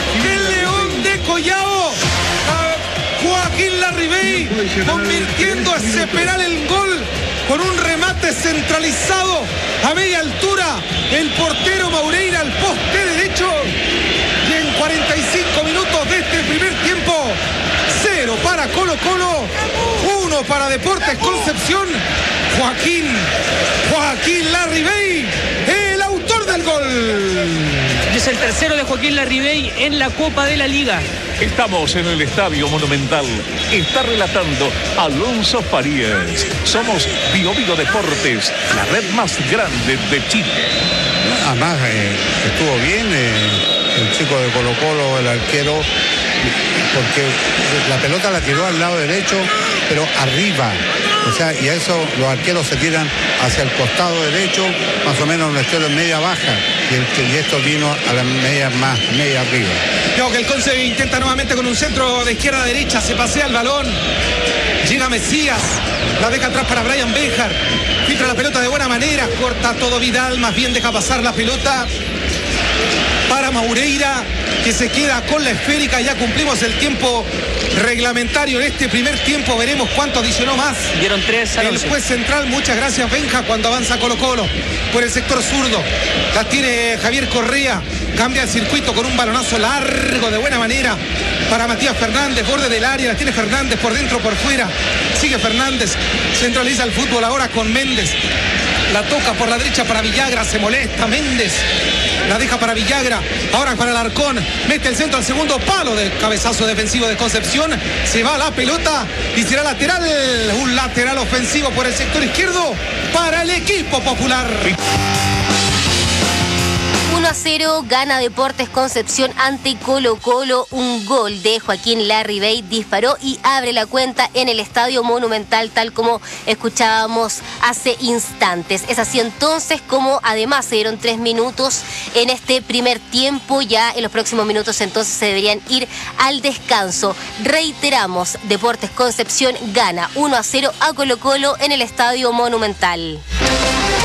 del León de Collao, Joaquín Larribey, convirtiendo ese penal en gol con un remate centralizado a media altura. El portero Maureira al poste derecho. Y en 45 minutos de este primer tiempo, 0 para Colo-Colo, 1 para Deportes Concepción. Joaquín Larribey, el autor del gol. Es el tercero de Joaquín Larribey en la Copa de la Liga. Estamos en el Estadio Monumental. Está relatando Alonso Farías. Somos Bio Deportes, la red más grande de Chile. Además, estuvo bien el chico de Colo-Colo, el arquero, porque la pelota la tiró al lado derecho, pero arriba. O sea, y a eso los arqueros se tiran hacia el costado derecho, más o menos un estilo en media baja, y esto vino a la media arriba. Creo que el Conce intenta nuevamente con un centro de izquierda a derecha, se pasea el balón, llega Mesías, la deja atrás para Brian Benjar, filtra la pelota de buena manera, corta todo Vidal, más bien deja pasar la pelota para Maureira, que se queda con la esférica. Ya cumplimos el tiempo reglamentario en este primer tiempo, veremos cuánto adicionó más. Dieron 3 a el juez central. Muchas gracias, Benja, cuando avanza Colo-Colo por el sector zurdo. La tiene Javier Correa, cambia el circuito con un balonazo largo de buena manera para Matías Fernández, borde del área, la tiene Fernández por dentro, por fuera, sigue Fernández, centraliza el fútbol ahora con Méndez, la toca por la derecha para Villagra, se molesta Méndez, la deja para Villagra, ahora para Alarcón, mete el centro al segundo palo del cabezazo defensivo de Concepción, se va la pelota y será lateral, un lateral ofensivo por el sector izquierdo para el equipo popular. 1-0 gana Deportes Concepción ante Colo-Colo. Un gol de Joaquín Larribey disparó y abre la cuenta en el Estadio Monumental, tal como escuchábamos hace instantes. Es así entonces como además se dieron 3 minutos en este primer tiempo. Ya en los próximos minutos entonces se deberían ir al descanso. Reiteramos, Deportes Concepción gana 1-0 a Colo-Colo en el Estadio Monumental.